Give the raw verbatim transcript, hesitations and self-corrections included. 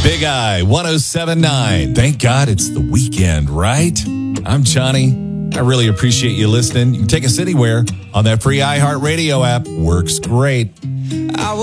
Big Eye one oh seven point nine. Thank God it's the weekend, right? I'm Johnny. I really appreciate you listening. You can take us anywhere on that free iHeartRadio app. Works great. I